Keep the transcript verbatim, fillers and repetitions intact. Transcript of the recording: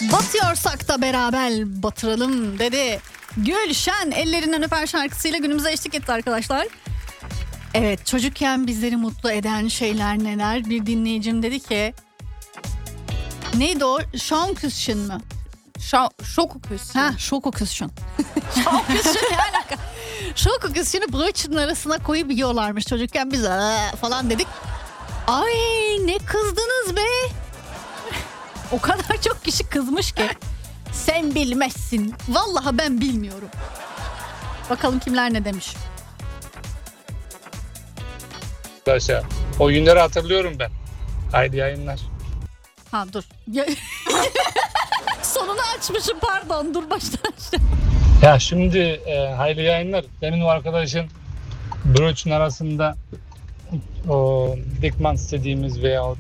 Batıyorsak da beraber batıralım dedi. Gülşen ellerinden öper şarkısıyla günümüze eşlik etti arkadaşlar. Evet, çocukken bizleri mutlu eden şeyler neler? Bir dinleyicim dedi ki, neydi o? Şonküsşün mü? Şokoküs. Ha, şokoküsşün. Şokoküsşün ne alaka? Şokoküsşünü brötçünün arasına koyup yiyorlarmış çocukken, biz "Aa!" falan dedik. Ay ne kızdınız be. O kadar çok kişi kızmış ki. Sen bilmezsin. Vallahi ben bilmiyorum. Bakalım kimler ne demiş. Arkadaşlar o günleri hatırlıyorum ben. Haydi yayınlar. Ha dur. Ya- Sonunu açmışım, pardon. Dur baştan aşağı. Ya şimdi e, hayırlı yayınlar. Demin o arkadaşın brötçün arasında o dikman istediğimiz veya